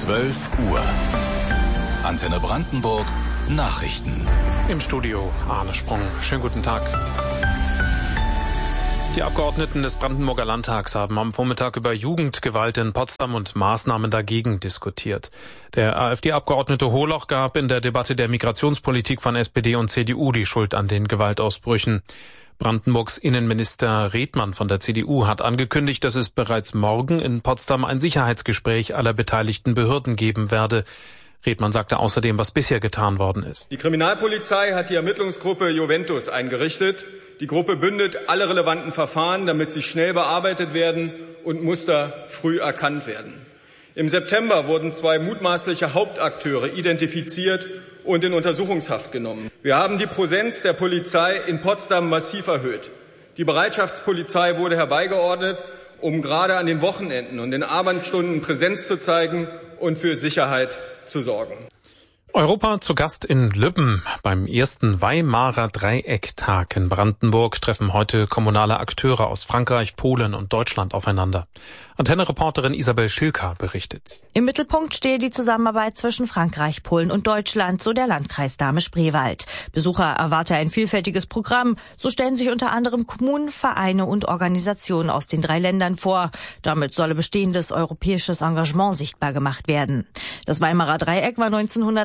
12 Uhr. Antenne Brandenburg Nachrichten. Im Studio Arne Sprung. Schönen guten Tag. Die Abgeordneten des Brandenburger Landtags haben am Vormittag über Jugendgewalt in Potsdam und Maßnahmen dagegen diskutiert. Der AfD-Abgeordnete Holoch gab in der Debatte der Migrationspolitik von SPD und CDU die Schuld an den Gewaltausbrüchen. Brandenburgs Innenminister Redmann von der CDU hat angekündigt, dass es bereits morgen in Potsdam ein Sicherheitsgespräch aller beteiligten Behörden geben werde. Redmann sagte außerdem, was bisher getan worden ist. Die Kriminalpolizei hat die Ermittlungsgruppe Juventus eingerichtet. Die Gruppe bündelt alle relevanten Verfahren, damit sie schnell bearbeitet werden und Muster früh erkannt werden. Im September wurden 2 mutmaßliche Hauptakteure identifiziert und in Untersuchungshaft genommen. Wir haben die Präsenz der Polizei in Potsdam massiv erhöht. Die Bereitschaftspolizei wurde herbeigeordnet, um gerade an den Wochenenden und den Abendstunden Präsenz zu zeigen und für Sicherheit zu sorgen. Europa zu Gast in Lübben. Beim ersten Weimarer Dreieck-Tag in Brandenburg treffen heute kommunale Akteure aus Frankreich, Polen und Deutschland aufeinander. Antenne-Reporterin Isabel Schilker berichtet. Im Mittelpunkt stehe die Zusammenarbeit zwischen Frankreich, Polen und Deutschland, so der Landkreis Dahme-Spreewald. Besucher erwarte ein vielfältiges Programm. So stellen sich unter anderem Kommunen, Vereine und Organisationen aus den 3 Ländern vor. Damit solle bestehendes europäisches Engagement sichtbar gemacht werden. Das Weimarer Dreieck war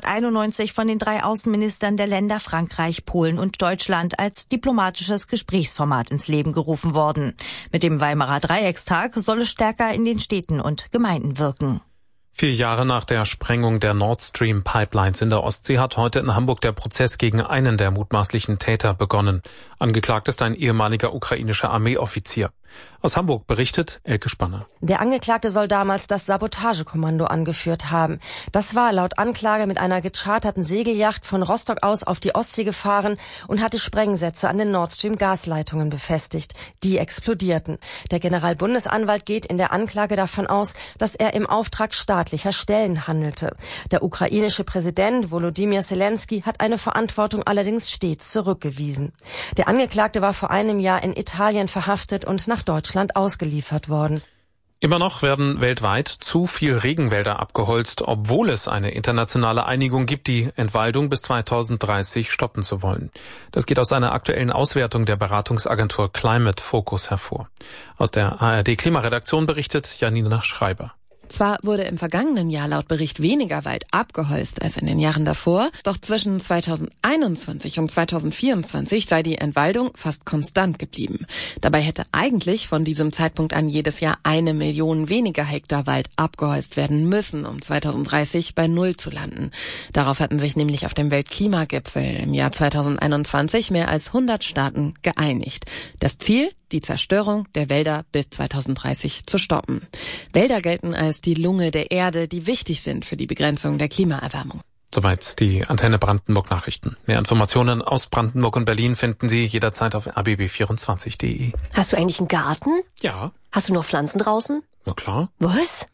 1991 von den 3 Außenministern der Länder Frankreich, Polen und Deutschland als diplomatisches Gesprächsformat ins Leben gerufen worden. Mit dem Weimarer Dreieckstag soll es stärker in den Städten und Gemeinden wirken. 4 Jahre nach der Sprengung der Nord Stream Pipelines in der Ostsee hat heute in Hamburg der Prozess gegen einen der mutmaßlichen Täter begonnen. Angeklagt ist ein ehemaliger ukrainischer Armeeoffizier. Aus Hamburg berichtet Elke Spanner. Der Angeklagte soll damals das Sabotagekommando angeführt haben. Das war laut Anklage mit einer gecharterten Segelyacht von Rostock aus auf die Ostsee gefahren und hatte Sprengsätze an den Nord Stream Gasleitungen befestigt. Die explodierten. Der Generalbundesanwalt geht in der Anklage davon aus, dass er im Auftrag staatlicher Stellen handelte. Der ukrainische Präsident Volodymyr Zelensky hat eine Verantwortung allerdings stets zurückgewiesen. Der Angeklagte war vor einem Jahr in Italien verhaftet und nach Deutschland ausgeliefert worden. Immer noch werden weltweit zu viel Regenwälder abgeholzt, obwohl es eine internationale Einigung gibt, die Entwaldung bis 2030 stoppen zu wollen. Das geht aus einer aktuellen Auswertung der Beratungsagentur Climate Focus hervor. Aus der ARD-Klimaredaktion berichtet Janina Schreiber. Zwar wurde im vergangenen Jahr laut Bericht weniger Wald abgeholzt als in den Jahren davor, doch zwischen 2021 und 2024 sei die Entwaldung fast konstant geblieben. Dabei hätte eigentlich von diesem Zeitpunkt an jedes Jahr 1 Million weniger Hektar Wald abgeholzt werden müssen, um 2030 bei Null zu landen. Darauf hatten sich nämlich auf dem Weltklimagipfel im Jahr 2021 mehr als 100 Staaten geeinigt. Das Ziel? Die Zerstörung der Wälder bis 2030 zu stoppen. Wälder gelten als die Lunge der Erde, die wichtig sind für die Begrenzung der Klimaerwärmung. Soweit die Antenne Brandenburg Nachrichten. Mehr Informationen aus Brandenburg und Berlin finden Sie jederzeit auf rbb24.de. Hast du eigentlich einen Garten? Ja. Hast du noch Pflanzen draußen? Na klar. Was?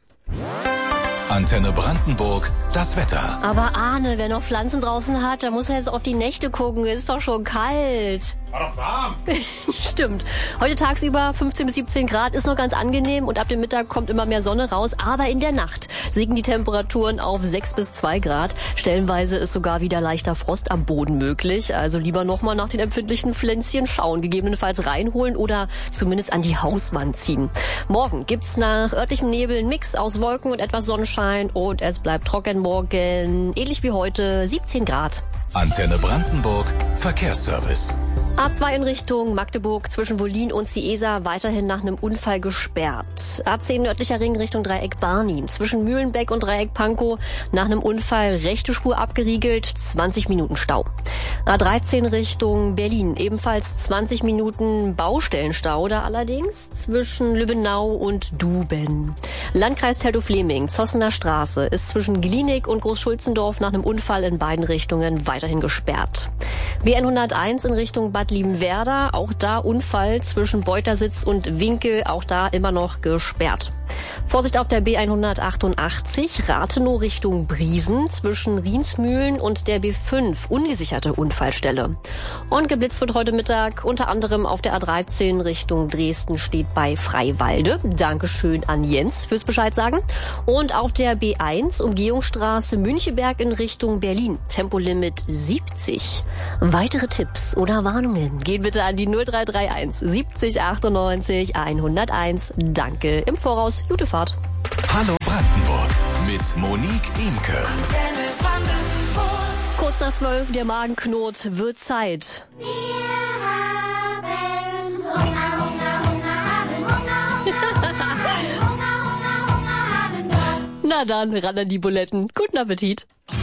Antenne Brandenburg, das Wetter. Aber Arne, wer noch Pflanzen draußen hat, der muss ja jetzt auf die Nächte gucken. Es ist doch schon kalt. War doch warm. Stimmt. Heute tagsüber 15 bis 17 Grad ist noch ganz angenehm und ab dem Mittag kommt immer mehr Sonne raus. Aber in der Nacht sinken die Temperaturen auf 6 bis 2 Grad. Stellenweise ist sogar wieder leichter Frost am Boden möglich. Also lieber nochmal nach den empfindlichen Pflänzchen schauen, gegebenenfalls reinholen oder zumindest an die Hauswand ziehen. Morgen gibt's nach örtlichem Nebel einen Mix aus Wolken und etwas Sonnenschein und es bleibt trocken morgen, ähnlich wie heute, 17 Grad. Antenne Brandenburg, Verkehrsservice. A2 in Richtung Magdeburg zwischen Wollin und Ciesa weiterhin nach einem Unfall gesperrt. A10 nördlicher Ring Richtung Dreieck Barni zwischen Mühlenbeck und Dreieck Pankow nach einem Unfall rechte Spur abgeriegelt, 20 Minuten Stau. A13 Richtung Berlin ebenfalls 20 Minuten Baustellenstau da allerdings zwischen Lübbenau und Duben. Landkreis Teltow-Fleming, Zossener Straße ist zwischen Glienig und Großschulzendorf nach einem Unfall in beiden Richtungen weiterhin gesperrt. BN 101 in Richtung Bad Liebenwerda, auch da Unfall zwischen Beutersitz und Winkel, auch da immer noch gesperrt. Vorsicht auf der B188 Rathenow Richtung Briesen zwischen Riensmühlen und der B5. Ungesicherte Unfallstelle. Und geblitzt wird heute Mittag unter anderem auf der A13 Richtung Dresden steht bei Freiwalde. Dankeschön an Jens fürs Bescheid sagen. Und auf der B1 Umgehungsstraße Müncheberg in Richtung Berlin. Tempolimit 70. Weitere Tipps oder Warnungen gehen bitte an die 0331 70 98 101. Danke im Voraus. Gute Fahrt. Hallo Brandenburg mit Monique Imke. Kurz nach 12, der Magen knurrt, wird Zeit. Wir haben Hunger, Hunger, Hunger, haben Hunger. Na dann, ran an die Buletten. Guten Appetit.